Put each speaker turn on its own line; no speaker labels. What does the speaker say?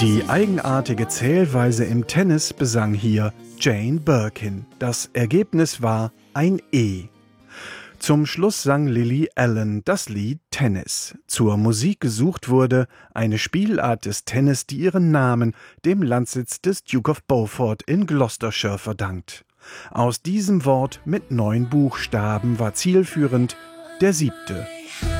Die eigenartige Zählweise im Tennis besang hier Jane Birkin. Das Ergebnis war ein E. Zum Schluss sang Lily Allen das Lied Tennis. Zur Musik gesucht wurde eine Spielart des Tennis, die ihren Namen dem Landsitz des Duke of Beaufort in Gloucestershire verdankt. Aus diesem Wort mit 9 Buchstaben war zielführend der 7.